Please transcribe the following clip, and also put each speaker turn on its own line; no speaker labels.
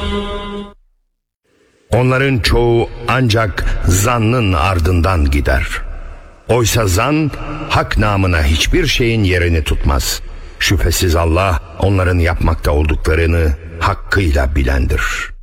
Onların çoğu ancak zannın ardından gider. Oysa zan hak namına hiçbir şeyin yerini tutmaz. Şüphesiz Allah onların yapmakta olduklarını hakkıyla bilendir.